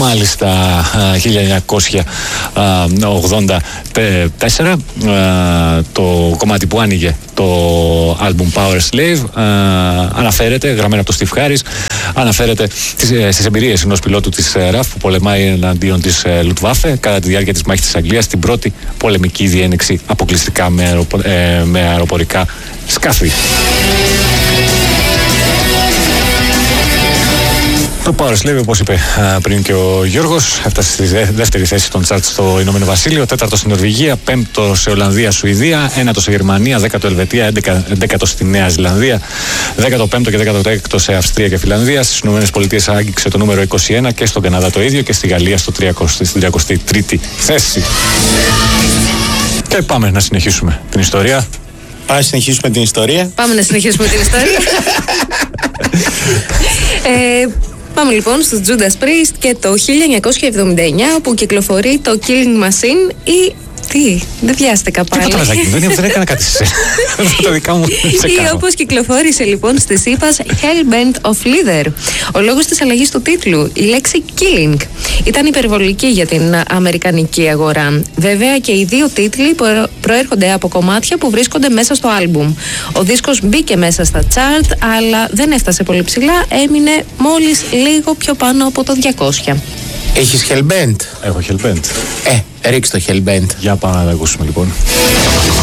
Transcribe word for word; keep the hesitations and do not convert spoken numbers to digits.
μάλιστα χίλια εννιακόσια ογδόντα τέσσερα, το κομμάτι που άνοιγε το album Power Slave, αναφέρεται, γραμμένο από τον Steve Harris, αναφέρεται στις εμπειρίες ενός πιλότου της ραφ που πολεμάει εναντίον της Luftwaffe κατά τη διάρκεια της μάχης της Αγγλίας, την πρώτη πολεμική διένεξη αποκλειστικά με, αεροπο, ε, με αεροπορικά σκάφη. Το Power Slave, όπως είπε πριν και ο Γιώργος, έφτασε στη δεύτερη θέση των charts στο Ηνωμένο Βασίλειο, τέταρτο στην Νορβηγία, πέμπτο σε Ολλανδία, Σουηδία, ένατο σε Γερμανία, δέκατο Ελβετία, έντεκατο στη Νέα Ζηλανδία, δέκατο πέμπτο και δέκατο έκτο σε Αυστρία και Φιλανδία. Στις Ηνωμένες Πολιτείες άγγιξε το νούμερο είκοσι ένα και στον Καναδά το ίδιο και στη Γαλλία στο στην τριακοστή τρίτη θέση. Και πάμε να συνεχίσουμε την ιστορία. Πάμε να συνεχίσουμε την ιστορία. Πάμε να συνεχίσουμε την ιστορία. ε, Πάμε λοιπόν στους Judas Priest και το χίλια εννιακόσια εβδομήντα εννιά, όπου κυκλοφορεί το Killing Machine ή... Τι, δεν βιάστηκα πάλι. Τι πατραζάκι, δεν, δεν έκανα κάτι σε τα δικά μου. Ή όπως κυκλοφόρησε λοιπόν στη ΣΥΠΑ Hellbent of Leather. Ο λόγος της αλλαγής του τίτλου, η λέξη killing, ήταν υπερβολική για την αμερικανική αγορά. Βέβαια και οι δύο τίτλοι προέρχονται από κομμάτια που βρίσκονται μέσα στο άλμπουμ. Ο δίσκος μπήκε μέσα στα chart, αλλά δεν έφτασε πολύ ψηλά, έμεινε μόλις λίγο πιο πάνω από το διακόσια. Έχεις Hellbent? Έχω Hellbent. Ε, ρίξ το Hellbent. Για πάμε να τα ακούσουμε λοιπόν.